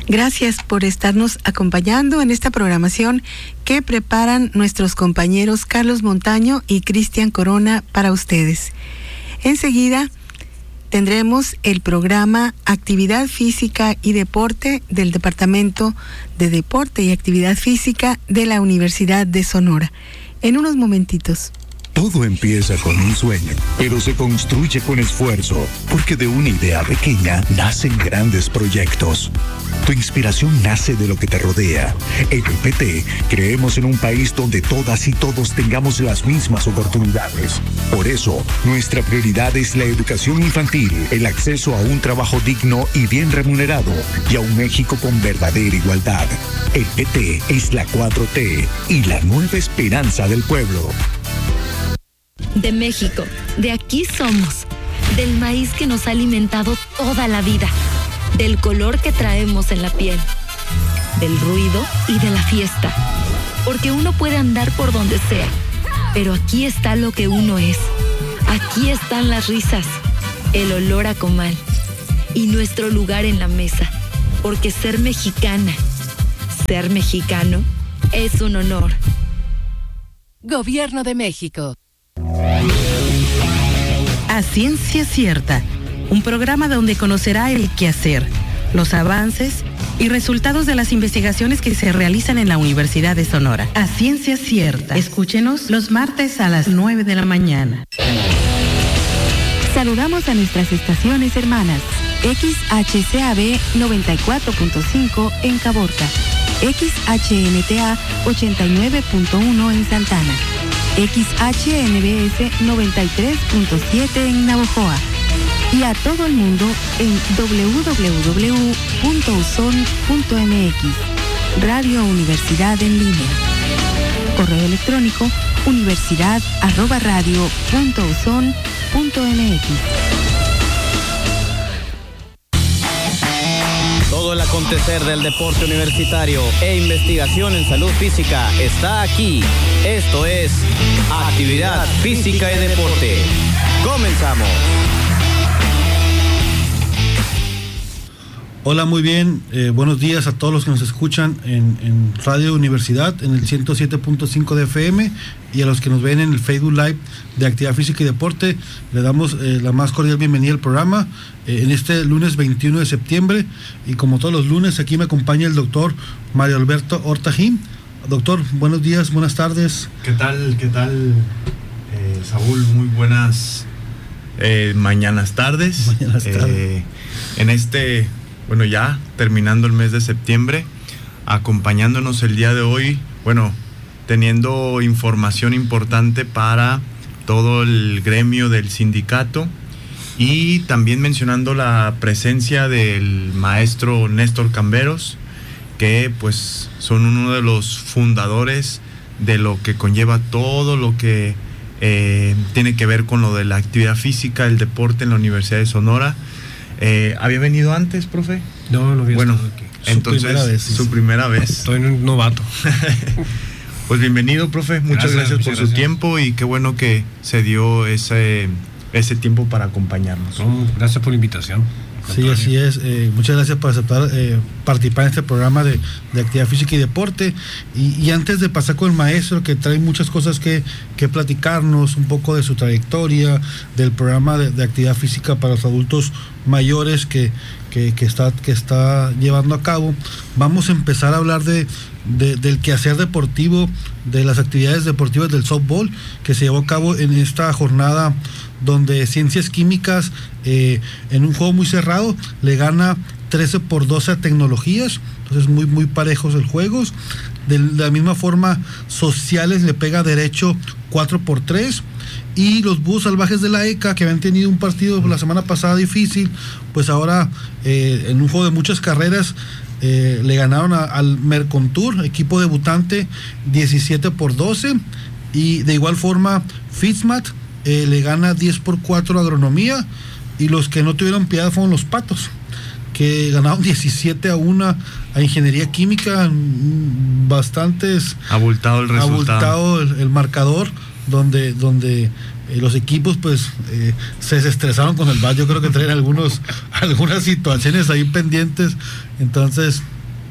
Gracias por estarnos acompañando en esta programación que preparan nuestros compañeros Carlos Montaño y Cristian Corona para ustedes. Enseguida tendremos el programa Actividad Física y Deporte del Departamento de Deporte y Actividad Física de la Universidad de Sonora. En unos momentitos. Todo empieza con un sueño, pero se construye con esfuerzo, porque de una idea pequeña nacen grandes proyectos. Tu inspiración nace de lo que te rodea. En el PT creemos en un país donde todas y todos tengamos las mismas oportunidades. Por eso, nuestra prioridad es la educación infantil, el acceso a un trabajo digno y bien remunerado, y a un México con verdadera igualdad. El PT es la 4T y la nueva esperanza del pueblo. De México, de aquí somos, del maíz que nos ha alimentado toda la vida, del color que traemos en la piel, del ruido y de la fiesta, porque uno puede andar por donde sea, pero aquí está lo que uno es, aquí están las risas, el olor a comal y nuestro lugar en la mesa, porque ser mexicana, ser mexicano es un honor. Gobierno de México. A Ciencia Cierta, un programa donde conocerá el quehacer, los avances y resultados de las investigaciones que se realizan en la Universidad de Sonora. A Ciencia Cierta, escúchenos los martes a las 9 de la mañana. Saludamos a nuestras estaciones hermanas. XHCAB 94.5 en Caborca, XHNTA 89.1 en Santana, XHNBS 93.7 en Navojoa y a todo el mundo en www.uson.mx. Radio Universidad en línea. Correo electrónico universidad@radio.uson.mx. Todo el acontecer del deporte universitario e investigación en salud física está aquí. Esto es Actividad Física y Deporte. ¡Comenzamos! Hola, muy bien. Buenos días a todos los que nos escuchan en Radio Universidad, en el 107.5 de FM, y a los que nos ven en el Facebook Live de Actividad Física y Deporte. Le damos la más cordial bienvenida al programa en este lunes 21 de septiembre. Y como todos los lunes, aquí me acompaña el doctor Mario Alberto Hortajín. Doctor, buenos días, buenas tardes. ¿Qué tal, Saúl? Muy buenas mañanas, tardes. En este... Bueno, ya terminando el mes de septiembre, acompañándonos el día de hoy, teniendo información importante para todo el gremio del sindicato y también mencionando la presencia del maestro Néstor Camberos, que pues son uno de los fundadores de lo que conlleva todo lo que tiene que ver con lo de la actividad física, el deporte en la Universidad de Sonora. ¿Había venido antes, profe? No había estado aquí. Entonces, su primera vez. Estoy un novato. Pues bienvenido, profe. Muchas gracias por su tiempo y qué bueno que se dio ese tiempo para acompañarnos. Gracias por la invitación. Sí, así es. Muchas gracias por aceptar participar en este programa de actividad física y deporte. Y antes de pasar con el maestro, que trae muchas cosas que platicarnos, un poco de su trayectoria, del programa de actividad física para los adultos mayores que está llevando a cabo, vamos a empezar a hablar del quehacer deportivo, de las actividades deportivas del softball que se llevó a cabo en esta jornada, donde Ciencias Químicas, en un juego muy cerrado, le gana 13-12 a Tecnologías. Entonces muy, muy parejos el juego. De la misma forma, Sociales le pega Derecho 4-3. Y los Búhos Salvajes de la ECA, que habían tenido un partido la semana pasada difícil, pues ahora en un juego de muchas carreras le ganaron al Mercontour, equipo debutante, 17-12. Y de igual forma, Fitzmat le gana 10-4 a Agronomía. Y los que no tuvieron piedad fueron los Patos, que ganaron 17-1 a Ingeniería Química. Bastantes abultado el resultado, abultado el marcador, donde los equipos pues se desestresaron con el bat. Yo creo que traen algunas situaciones ahí pendientes. Entonces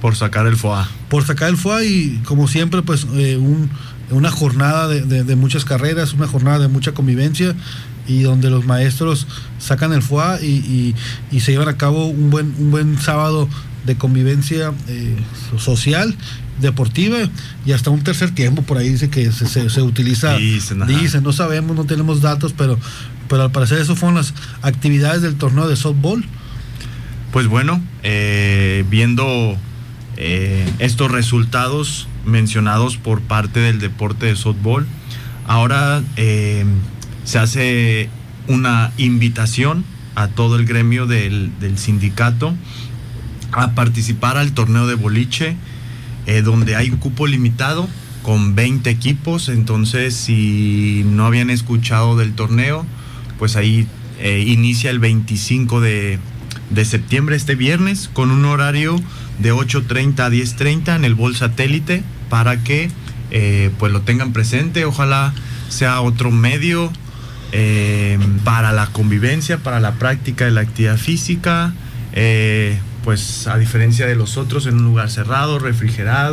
Por sacar el FOA. Por sacar el FOA y como siempre pues una jornada de muchas carreras, una jornada de mucha convivencia y donde los maestros sacan el FOA y se llevan a cabo un buen sábado de convivencia social, deportiva y hasta un tercer tiempo por ahí dice que se utiliza. Dicen, no sabemos, no tenemos datos, pero al parecer eso fueron las actividades del torneo de softball. Pues bueno, viendo estos resultados mencionados por parte del deporte de softball, ahora se hace una invitación a todo el gremio del sindicato a participar al torneo de boliche, donde hay un cupo limitado con 20 equipos. Entonces, si no habían escuchado del torneo, pues ahí inicia el 25 de septiembre, este viernes, con un horario de 8:30 a 10:30 en el Ball Satélite, para que pues lo tengan presente. Ojalá sea otro medio para la convivencia, para la práctica de la actividad física, pues a diferencia de los otros, en un lugar cerrado, refrigerado.